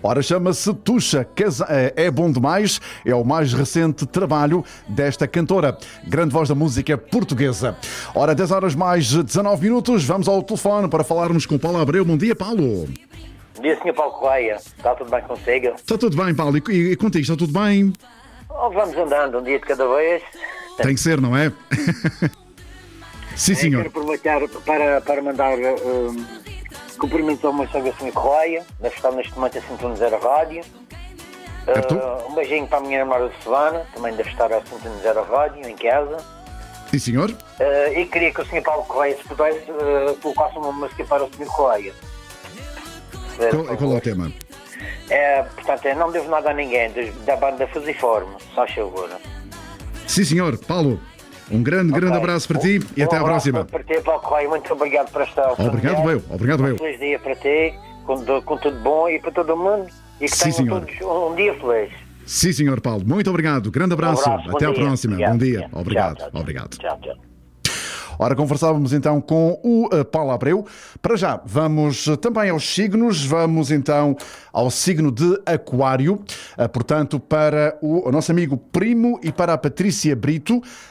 Ora, chama-se Tuxa, é bom demais, é o mais recente trabalho desta cantora, grande voz da música portuguesa. Ora, 10 horas mais 19 minutos, vamos ao telefone para falarmos com Paulo Abreu. Bom dia, Paulo. Bom dia, Sr. Paulo Correia. Está tudo bem consigo? Está tudo bem, Paulo, e contigo, está tudo bem? Vamos andando um dia de cada vez. Tem que ser, não é? Sim, senhor. Quero aproveitar para mandar cumprimentos ao meu amigo Sr. Correia, deve estar neste momento a sintonizar a rádio. Um beijinho para a minha namorada Silvana, também deve estar a sintonizar a rádio em casa. Sim, senhor. E queria que o Sr. Paulo Correia, se pudesse, colocasse uma música para o Sr. Correia. Qual é o tema? Portanto, não devo nada a ninguém, da banda Fusiforme, só favor. Sim, senhor. Paulo, um grande abraço para ti e até à próxima. Para ti, Paulo Correia, muito obrigado por esta oportunidade. Obrigado, eu. Feliz dia para ti, com tudo bom e para todo mundo. E que tenham todos um dia feliz. Sim, senhor Paulo. Muito obrigado. Grande abraço. Até à próxima. Bom dia. Obrigado. Tchau. Ora, conversávamos então com o Paulo Abreu. Para já, vamos também aos signos. Vamos então ao signo de Aquário. Portanto, para o nosso amigo Primo e para a Patrícia Brito,